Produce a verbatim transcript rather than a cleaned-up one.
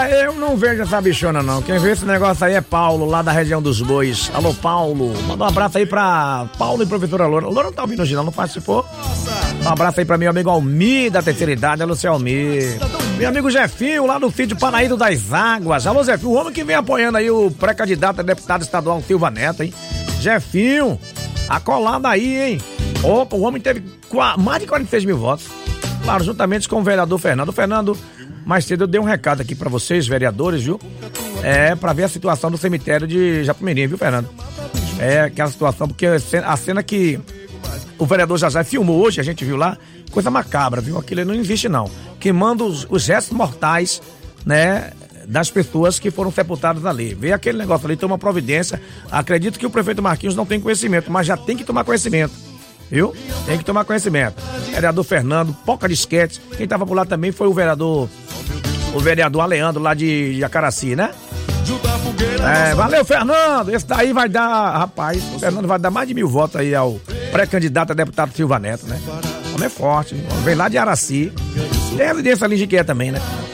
Olha, eu não vejo essa bichona não. Quem vê esse negócio aí é Paulo, lá da região dos bois. Alô, Paulo. Manda um abraço aí pra Paulo e professora Loura. Loura não tá ouvindo hoje não, não participou? Um abraço aí pra meu amigo Almir, da terceira idade. Alô, seu Almir. Meu amigo Jefinho, lá do sítio Paraíso das Águas. Alô, Jefinho, o homem que vem apoiando aí o pré-candidato a deputado estadual Silva Neto, hein? Jefinho, acolado aí, hein? Opa, o homem teve mais de quarenta e seis mil votos. Claro, juntamente com o vereador Fernando. O Fernando, mais cedo eu dei um recado aqui pra vocês, vereadores, viu? É, pra ver a situação do cemitério de Japimirim, viu, Fernando? É, aquela situação, porque a cena que o vereador Jajá filmou hoje, a gente viu lá, coisa macabra, viu? Aquilo não existe, não. Queimando os, os restos mortais, né, das pessoas que foram sepultadas ali. Vê aquele negócio ali, toma providência. Acredito que o prefeito Marquinhos não tem conhecimento, mas já tem que tomar conhecimento. Viu? Tem que tomar conhecimento. Vereador Fernando, Poca Disquete. Quem tava por lá também foi o vereador, o vereador Aleandro, lá de Jacaraci, né? É, valeu, Fernando. Esse daí vai dar, rapaz, o Fernando vai dar mais de mil votos aí ao pré-candidato a deputado Silva Neto, né? O homem é forte, vem lá de Araci. Tem residência ali em Jiquié também, né?